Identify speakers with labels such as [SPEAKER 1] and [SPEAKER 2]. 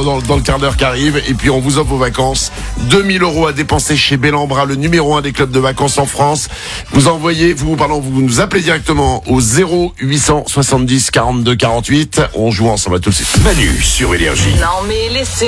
[SPEAKER 1] dans le quart d'heure qui arrive. Et puis on vous offre vos vacances. 2000 € à dépenser chez Bellambra, le numéro 1 des clubs de vacances en France. Vous nous appelez directement au 0870 42 48. On joue ensemble, à tout de suite.
[SPEAKER 2] Manu sur Énergie.
[SPEAKER 3] Non mais laissez